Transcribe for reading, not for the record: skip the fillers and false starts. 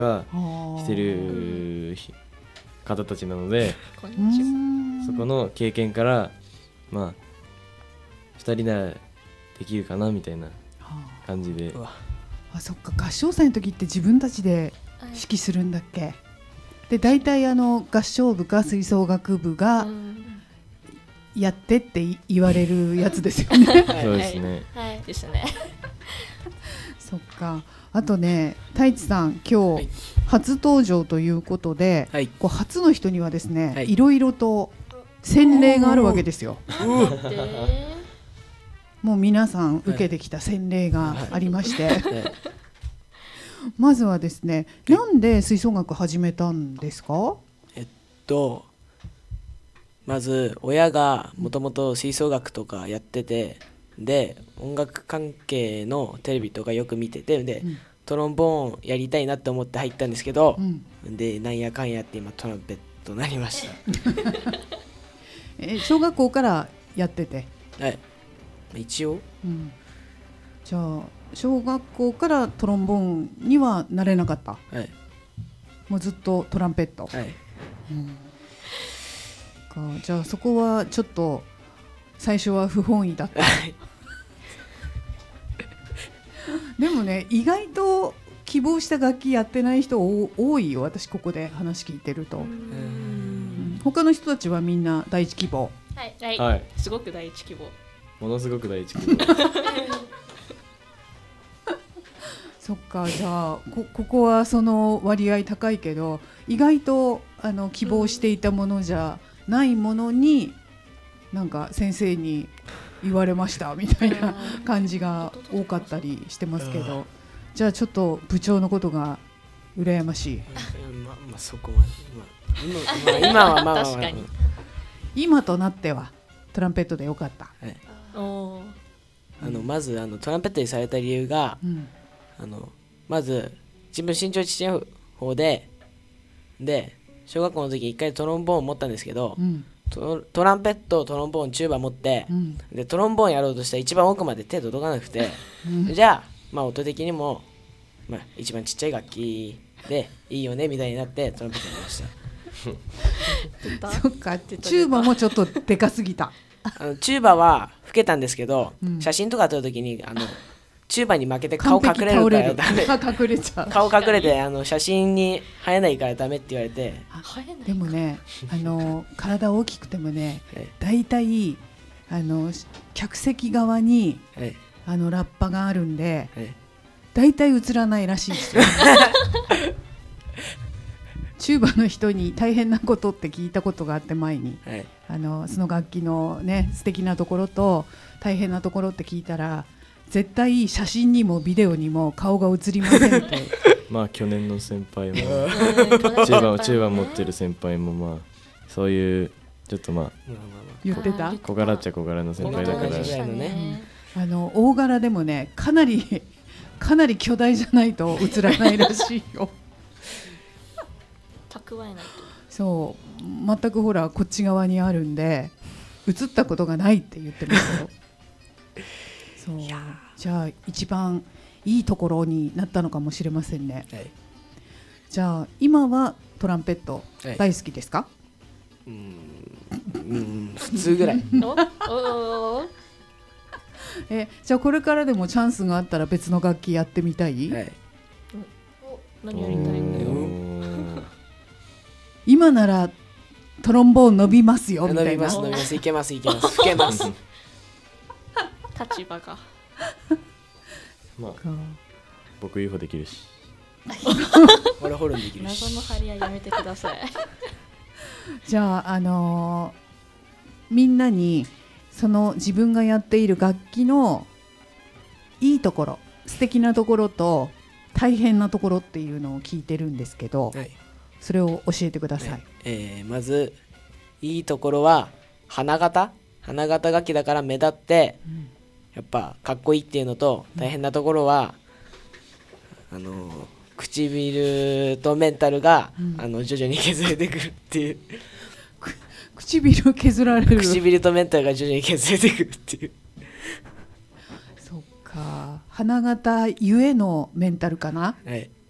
がしてる方たちなので、 こんにちは。 そこの経験からまあ2人ならできるかなみたいな感じで。 あ、そっか、合唱祭の時って自分たちで指揮するんだっけ。で大体合唱部か吹奏楽部がやってって言われるやつですよね。 そうですね。 はいですね。 そっか。あとね、太一さん今日初登場ということで、 はい、 こう初の人にはですね、 はい、 いろいろと洗礼があるわけですよ。もう皆さん受けてきた洗礼がありまして、まずはですね、なんで吹奏楽始めたんですか？ まず親がもともと吹奏楽とかやってて、で音楽関係のテレビとかよく見てて、で、トロンボーンやりたいなって思って入ったんですけど、でなんやかんやって今トランペットになりました。 小学校からやってて、 はい、一応、 じゃあ小学校からトロンボーンにはなれなかった、 はい、 もうずっとトランペット、 はい、 じゃあそこはちょっと最初は不本意だった。でもね、意外と希望した楽器やってない人多いよ。私ここで話聞いてると、他の人たちはみんな第一希望。 はい、はい、すごく第一希望、 ものすごく第一希望。 そっか、じゃあ ここはその割合高いけど、意外と希望していたものじゃないものに、なんか先生に言われましたみたいな感じが多かったりしてますけど、じゃあちょっと部長のことが羨ましい。 まあそこまで、今はまあ確かに今となってはトランペットでよかった。 はい、 まずトランペットにされた理由が、まず自分身長ちっちゃい方で小学校の時一回トロンボーン持ったんですけど、トランペット、トロンボーン、チューバ持って、でトロンボーンやろうとしたら一番奥まで手届かなくて、じゃあ、まあ、音的にも、まあ、一番ちっちゃい楽器でいいよねみたいになってトランペットになりました。 そっか、チューバもちょっとでかすぎた。 チューバは老けたんですけど、写真とか撮るときにチューバに負けて顔隠れるからダメ。 隠れちゃう。 顔隠れて写真に映えないからダメって言われて。 でもね、体大きくてもね、だいたい客席側に、ラッパがあるんで、だいたい映らないらしいですよ。チューバの人に大変なことって聞いたことがあって、前に、その楽器のね、素敵なところと大変なところって聞いたら、絶対写真にもビデオにも顔が映りませんって。 まあ去年の先輩もチューバ持ってる先輩もまあそういうちょっとまあ言ってた。 小柄っちゃ小柄の先輩だから、 大柄でもね、かなり巨大じゃないと映らないらしいよ。 蓄えないと。 そう、全くほらこっち側にあるんで映ったことがないって言ってますよ。そう、じゃあ一番いいところになったのかもしれませんね。じゃあ今はトランペット大好きですか？ 普通ぐらい。 じゃあこれからでもチャンスがあったら別の楽器やってみたい？ 何やりたいの？ 今ならトロンボーン伸びますよみたいな。 伸びます、いけます、吹けます。 立場が。 まあ僕 UFO できるし。 俺ホルンできるし。 謎の張り合いやめてください。 じゃあみんなにその自分がやっている楽器のいいところ、素敵なところと大変なところっていうのを聞いてるんですけど、それを教えてください。 まずいいところは花形楽器だから目立って、やっぱかっこいいっていうのと、大変なところは唇とメンタルが、徐々に削れてくるっていう。 唇削られる。 唇とメンタルが徐々に削れてくるっていう。 そっか、花形ゆえのメンタルかな。 はい。